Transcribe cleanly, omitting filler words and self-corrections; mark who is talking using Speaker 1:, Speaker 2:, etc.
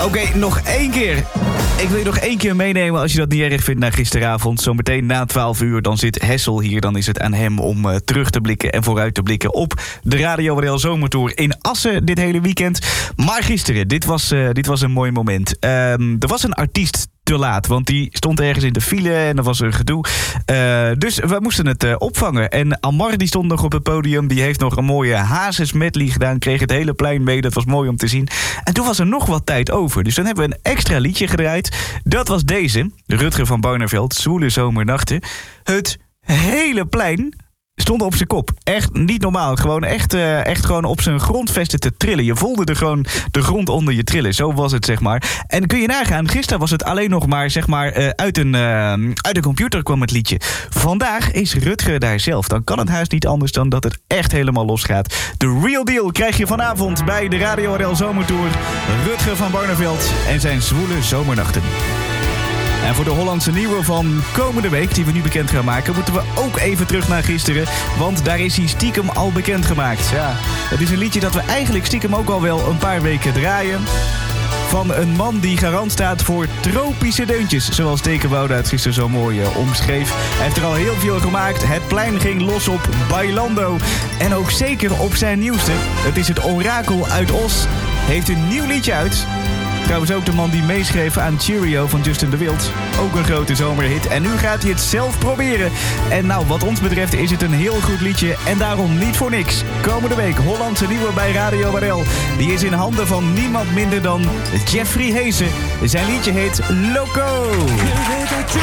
Speaker 1: Oké, nog één keer. Ik wil je nog één keer meenemen als je dat niet erg vindt naar gisteravond. Zometeen na 12 uur, dan zit Hessel hier. Dan is het aan hem om terug te blikken en vooruit te blikken op de Radio WDL Zomertour in Assen dit hele weekend. Maar gisteren, dit was een mooi moment. Er was een artiest te laat, want die stond ergens in de file en er was een gedoe. Dus we moesten het opvangen. En Amar die stond nog op het podium. Die heeft nog een mooie Hazes medley gedaan. Kreeg het hele plein mee. Dat was mooi om te zien. En toen was er nog wat tijd over. Dus dan hebben we een extra liedje gedraaid. Dat was deze. Rutger van Barneveld. Zwoele zomernachten. Het hele plein stond op zijn kop. Echt niet normaal. Gewoon echt gewoon op zijn grondvesten te trillen. Je voelde er gewoon de grond onder je trillen. Zo was het, zeg maar. En kun je nagaan, gisteren was het alleen nog maar, zeg maar, uit de computer kwam het liedje. Vandaag is Rutger daar zelf. Dan kan het haast niet anders dan dat het echt helemaal losgaat. De real deal krijg je vanavond bij de Radio WDL Zomertour. Rutger van Barneveld en zijn zwoele zomernachten. En voor de Hollandse nieuwe van komende week, die we nu bekend gaan maken, moeten we ook even terug naar gisteren. Want daar is hij stiekem al bekendgemaakt. Ja, het is een liedje dat we eigenlijk stiekem ook al wel een paar weken draaien. Van een man die garant staat voor tropische deuntjes. Zoals Tekenwoude het gisteren zo mooi omschreef. Hij heeft er al heel veel gemaakt. Het plein ging los op Bailando. En ook zeker op zijn nieuwste. Het is het Orakel uit Os. Heeft een nieuw liedje uit. Trouwens ook de man die meeschreef aan Cheerio van Justin de Wild. Ook een grote zomerhit. En nu gaat hij het zelf proberen. En nou, wat ons betreft is het een heel goed liedje. En daarom niet voor niks. Komende week Hollandse nieuwe bij Radio WDL. Die is in handen van niemand minder dan Jeffrey Heesen. Zijn liedje heet Loco.
Speaker 2: Je weet dat je